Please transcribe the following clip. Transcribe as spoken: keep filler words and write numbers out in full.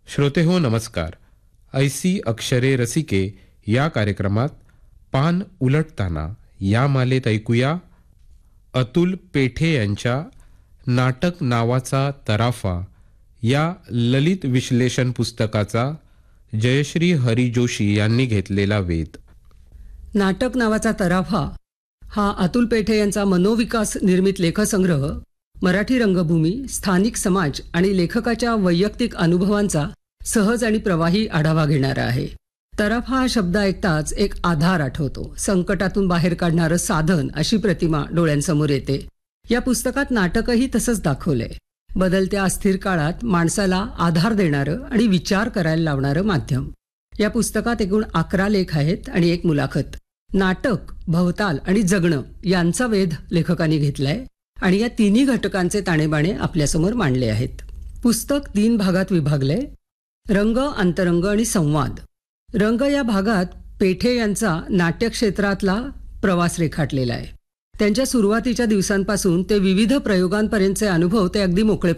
श्रोते हो नमस्कार. ऐसी अक्षरे रसिके या कार्यक्रमात पान उलटताना या मालेत ऐकूया अतुल पेठे यांच्या नाटक नावाचा तराफा या ललित विश्लेषण पुस्तकाचा जयश्री हरी जोशी यांनी घेतलेला वेध. नाटक नावाचा तराफा हा अतुल पेठे यांचा मनोविकास निर्मित लेखसंग्रह मराठी रंगभूमी, स्थानिक समाज आणि लेखकाच्या वैयक्तिक अनुभवांचा सहज आणि प्रवाही आढावा घेणारा आहे. तराफा हा शब्द ऐकताच एक आधार आठवतो, संकटातून बाहेर काढणारं साधन अशी प्रतिमा डोळ्यांसमोर येते. या पुस्तकात नाटकही तसंच दाखवलंय. बदलत्या अस्थिर काळात माणसाला आधार देणारं आणि विचार करायला लावणारं माध्यम. या पुस्तकात एकूण अकरा लेख आहेत आणि एक मुलाखत. नाटक, भवताल आणि जगणं यांचा वेध लेखकांनी घेतलाय आणि या तिन्ही घटकांचे ताणेबाणे आपल्यासमोर मांडले आहेत. पुस्तक तीन भागात विभागलंय: रंग, अंतरंग आणि संवाद. रंग या भागात पेठे यांचा नाट्यक्षेत्रातला प्रवास रेखाटलेला आहे. त्यांच्या सुरुवातीच्या दिवसांपासून ते विविध प्रयोगांपर्यंतचे अनुभव ते अगदी मोकळे